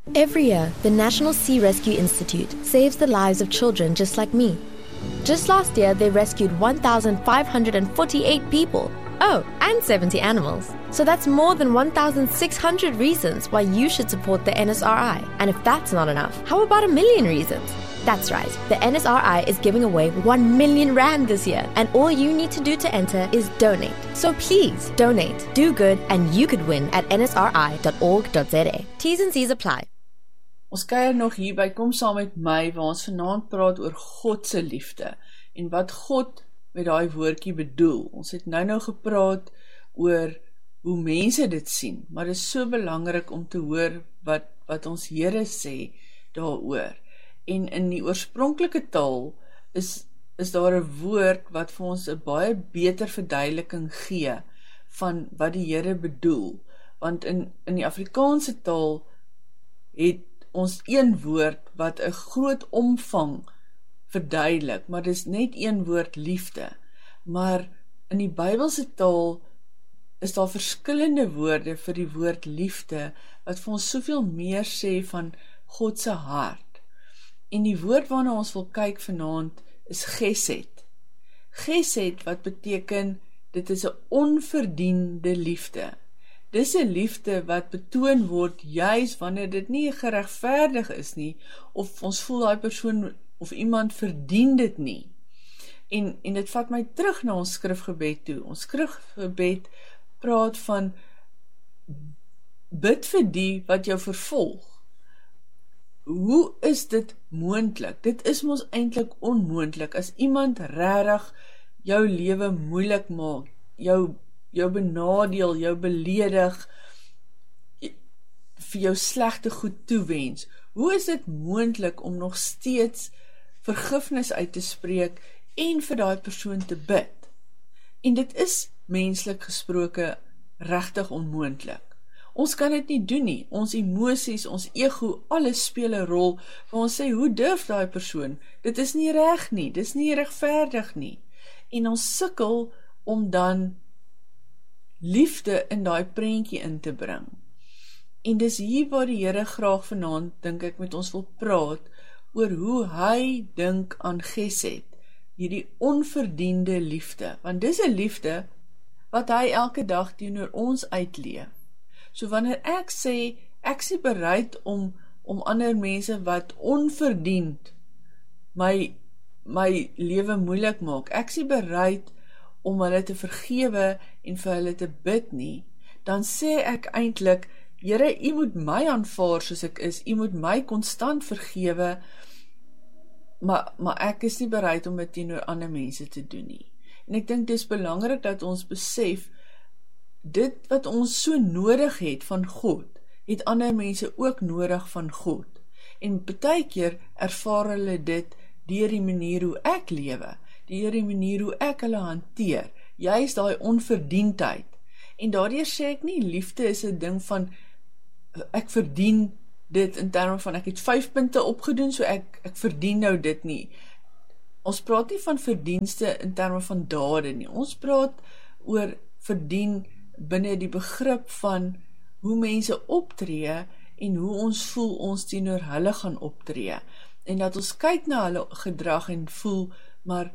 Every year, the National Sea Rescue Institute saves the lives of children just like me. Just last year, they rescued 1,548 people. Oh, and 70 animals. So that's more than 1,600 reasons why you should support the NSRI. And if that's not enough, how about 1 million reasons? That's right, the NSRI is giving away 1 million rand this year, and all you need to do to enter is donate. So please, donate, do good, and you could win at nsri.org.za. T's and C's apply. Ons kuier nog hier by Kom Saam Met My, waar ons vanaand praat oor God se liefde, en wat God met daai woordjie bedoel. Ons het nou gepraat oor hoe mense dit sien, maar dit is so belangrik om te hoor wat ons Here sê daaroor. En in die oorspronklike taal is daar 'n woord wat vir ons 'n baie beter verduideliking gee van wat die Here bedoel. Want in die Afrikaanse taal het ons een woord wat 'n groot omvang verduidelik, maar dis net een woord liefde. Maar in die Bybelse taal is daar verskillende woorde vir die woord liefde, wat vir ons soveel meer sê van God se hart. En die woord waarna ons wil kyk vanaand is gesed. Gesed wat beteken, dit is 'n onverdiende liefde. Dis 'n liefde wat betoon word juis wanneer dit nie geregverdig is nie, of ons voel daai persoon of iemand verdien dit nie. En dit vat my terug na ons skrifgebed toe. Ons skrifgebed praat van bid vir die wat jou vervolg. Hoe is dit moontlik? Dit is mos eintlik onmoontlik as iemand regtig jou lewe moeilik maak, jou benadeel, jou beledig, vir jou slegte goed toewens. Hoe is dit moontlik om nog steeds vergifnis uit te spreek en vir daai persoon te bid? En dit is menslik gesproke regtig onmoontlik. Ons kan dit nie doen nie. Ons emosies, ons ego, alles speel 'n rol, waar ons sê, hoe durf daai persoon? Dit is nie reg nie, dit is nie regverdig nie. En ons sukkel om dan liefde in daai prentjie in te bring. En dis hier waar die Here graag vanaand, dink ek, met ons wil praat, oor hoe hy dink aan gesed, hierdie onverdiende liefde, want dis 'n liefde wat hy elke dag teenoor ons uitleef. So wanneer ek sê, ek is bereid om ander mense wat onverdiend my lewe moeilik maak, ek is bereid om hulle te vergewe en vir hulle te bid nie, dan sê ek eintlik, Here, U moet my aanvaar soos ek is, U moet my konstant vergewe, maar ek is nie bereid om dit teenoor ander mense te doen nie. En ek dink dit is belangrik dat ons besef, dit wat ons so nodig het van God, het ander mense ook nodig van God. En baie keer ervaar hulle dit deur die manier hoe ek lewe, deur die manier hoe ek hulle hanteer, juis daai onverdiendheid. En daardeur sê ek nie, liefde is 'n ding van, ek verdien dit in terme van, ek het 5 punte opgedoen, so ek verdien nou dit nie. Ons praat nie van verdienste in terme van dade nie, ons praat oor verdien binne die begrip van hoe mense optree en hoe ons voel ons teenoor hulle gaan optree. En dat ons kyk na hulle gedrag en voel, maar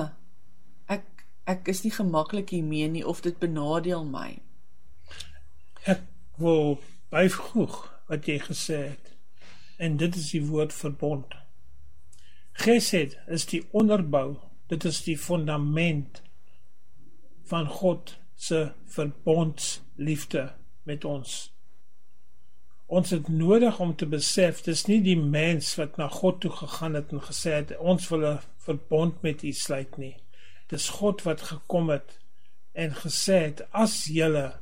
ek is nie gemaklik hiermee nie, of dit benadeel my. Ek wil byvoeg wat jy gesê het, en dit is die woord verbond. Gesed is die onderbou, dit is die fundament van God se verbondsliefde met ons. Ons het nodig om te besef, dis nie die mens wat na God toe gegaan het en gesê het, ons wil 'n verbond met U sluit nie. Dis God wat gekom het en gesê het, as julle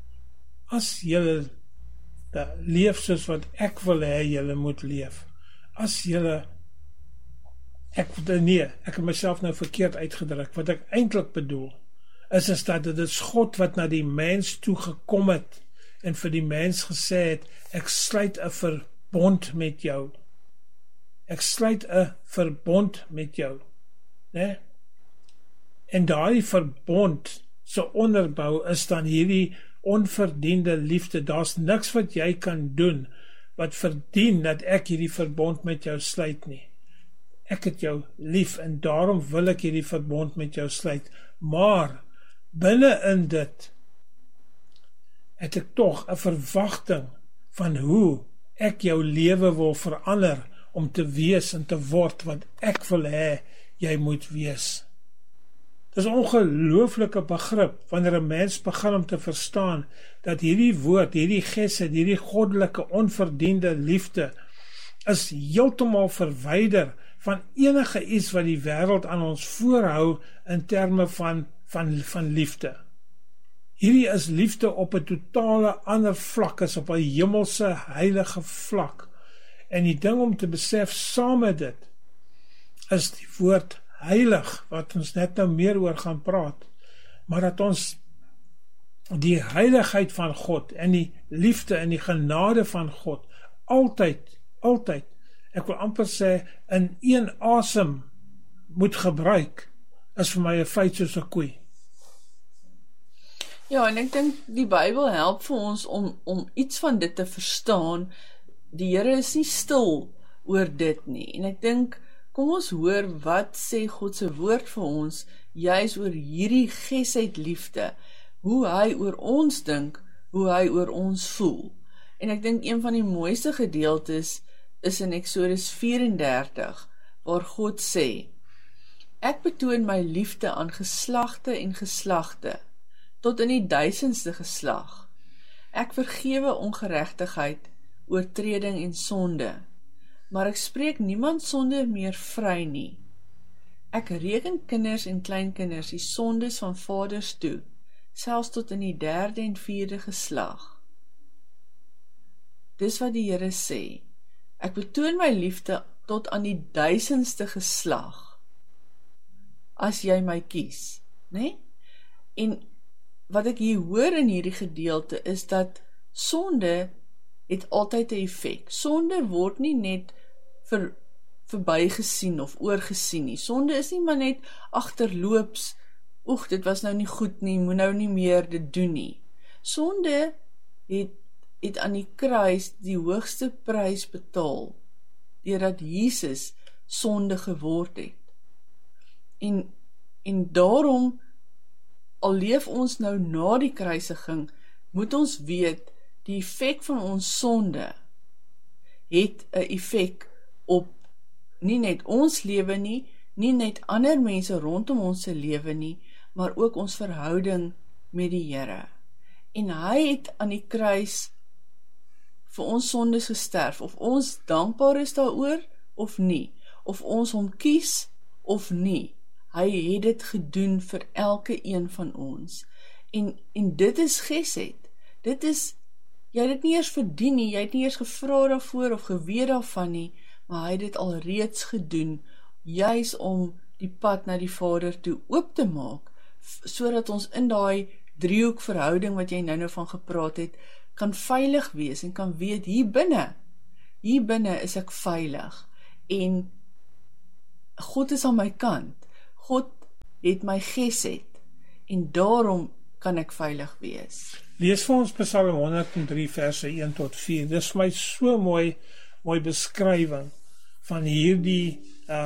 leef soos wat ek wil hê julle moet leef, as julle, ek het myself nou verkeerd uitgedruk, wat ek eintlik bedoel, is dat dit is God wat na die mens toe gekom het, en vir die mens gesê het, ek sluit 'n verbond met jou. Ek sluit 'n verbond met jou. Nee? En daai verbond se onderbou is dan hierdie onverdiende liefde. Daar's niks wat jy kan doen wat verdien dat ek hierdie verbond met jou sluit nie. Ek het jou lief en daarom wil ek hierdie verbond met jou sluit. Maar binne in dit het ek tog 'n verwagting van hoe ek jou lewe wil verander om te wees en te word wat ek wil hê jy moet wees. Dit is 'n ongelooflike begrip wanneer 'n mens begin om te verstaan dat hierdie woord, hierdie gesed, hierdie goddelike onverdiende liefde is heeltemal verwyder van enige iets wat die wêreld aan ons voorhou in terme van liefde. Hierdie is liefde op 'n totale ander vlak, is op 'n hemelse heilige vlak. En die ding om te besef saam met dit is die woord heilig, wat ons net nou meer oor gaan praat, maar dat ons die heiligheid van God en die liefde en die genade van God altyd, ek wil amper sê in een asem moet gebruik, is vir my 'n feit soos 'n koei. Ja, en ek dink die Bybel help vir ons om iets van dit te verstaan. Die Here is nie stil oor dit nie. En ek dink, kom ons hoor wat sê God se woord vir ons, juis oor hierdie gesed liefde, hoe hy oor ons dink, hoe hy oor ons voel. En ek dink een van die mooiste gedeeltes is in Eksodus 34, waar God sê, ek betoon my liefde aan geslagte en geslagte, tot in die 1000ste geslag. Ek vergewe ongeregtigheid, oortreding en sonde, maar ek spreek niemand sonde meer vry nie. Ek reken kinders en kleinkinders die sondes van vaders toe, selfs tot in die 3de en 4de geslag. Dis wat die Here sê. Ek betoon my liefde tot aan die 1000ste geslag, as jy my kies, né? En wat ek hier hoor in hierdie gedeelte is dat sonde het altyd 'n effek. Sonde word nie net verbygesien of oorgesien nie. Sonde is nie maar net agterloops, dit was nou nie goed nie, moet nou nie meer dit doen nie. Sonde het aan die kruis die hoogste prys betaal, deurdat Jesus sonde geword het. En daarom, al leef ons nou na die kruisiging, moet ons weet, die effek van ons sonde het 'n effek op nie net ons lewe nie, nie net ander mense rondom ons se lewe nie, maar ook ons verhouding met die Here. En hy het aan die kruis vir ons sondes gesterf, of ons dankbaar is daaroor of nie, of ons hom kies of nie. Hy het dit gedoen vir elke een van ons. En dit is gesed. Dit is, jy het dit nie eers verdien nie, jy het nie eers gevra daarvoor of geweet daarvan nie, maar hy het dit al reeds gedoen, juis om die pad na die Vader toe oop te maak, sodat ons in daai driehoek verhouding wat jy nou van gepraat het, kan veilig wees en kan weet, hier binne is ek veilig, en God is aan my kant. God het my gesed, en daarom kan ek veilig wees. Lees vir ons Psalm 103 verse 1 tot 4. Dis vir my so mooi beskrywing van hierdie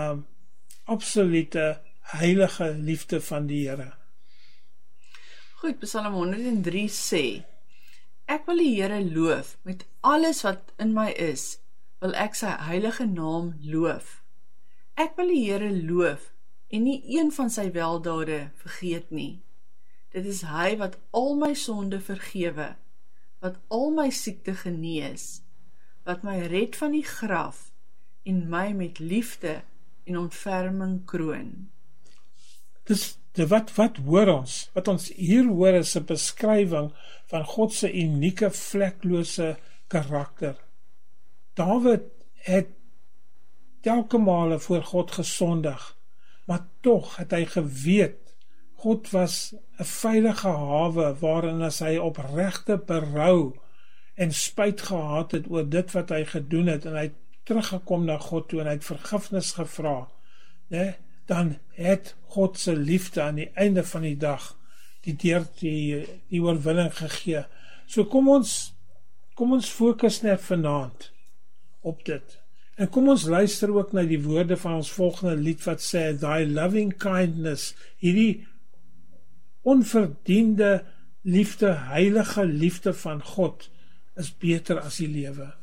absolute heilige liefde van die Here. Goed, Psalm 103 sê, ek wil die Here loof, met alles wat in my is, wil ek sy heilige naam loof. Ek wil die Here loof, en nie een van sy weldade vergeet nie. Dit is hy wat al my sonde vergewe, wat al my siekte genees, wat my red van die graf, en my met liefde en ontferming kroon. Dus wat hoor ons? Wat ons hier hoor is 'n beskrywing van God se unieke vleklose karakter. Dawid het telke male voor God gesondig, maar tog het hy geweet, God was 'n veilige hawe waarin as hy opregte berou en spyt gehad het oor dit wat hy gedoen het, en hy het teruggekom na God toe en hy het vergifnis gevra, dan het God se liefde aan die einde van die dag die oorwinning gegee. So kom ons fokus net vanaand op dit. En kom ons luister ook na die woorde van ons volgende lied wat sê, Thy loving kindness, hierdie onverdiende liefde, heilige liefde van God, is beter as die lewe.